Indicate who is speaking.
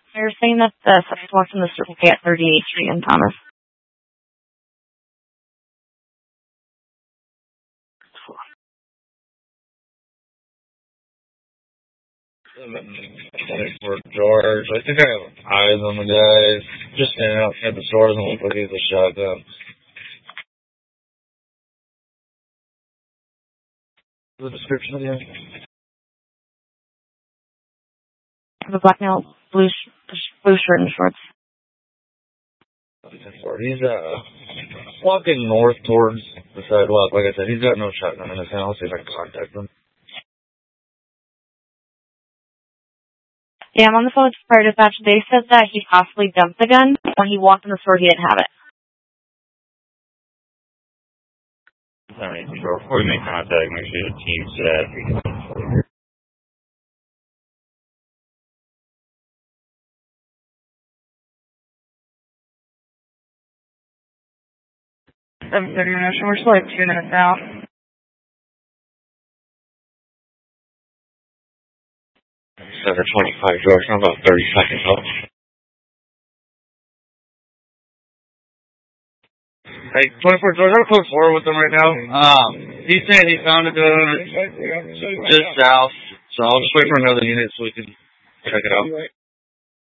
Speaker 1: You're saying that the suspect walked in the Circle K at 38th Street in Thomas.
Speaker 2: For George, I think I have eyes on the guys. Just standing outside the store, doesn't look like he's a shotgun. The description again?
Speaker 1: The black male, blue shirt and shorts.
Speaker 2: He's walking north towards the sidewalk. Like I said, he's got no shotgun in his hand. I'll see if I can contact him.
Speaker 1: Yeah, I'm on the phone with fire dispatch. They said that he possibly dumped the gun. When he walked in the store, he didn't have it.
Speaker 2: Alright, before we make contact, make sure the team's set.
Speaker 1: 7:30 International. We're still like 2 minutes out.
Speaker 2: Center 25 George, I'm about 30 seconds out. Hey, 24 George, I'm close forward with him right now. He's saying he found it just south, so I'll just wait for another unit so we can check it out.